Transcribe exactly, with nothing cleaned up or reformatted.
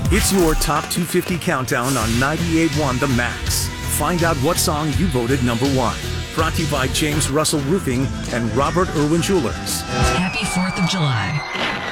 It's your Top two fifty countdown on ninety-eight point one The Max. Find out what song you voted number one. Brought to you by James Russell Roofing and Robert Irwin Jewelers. Happy fourth of July.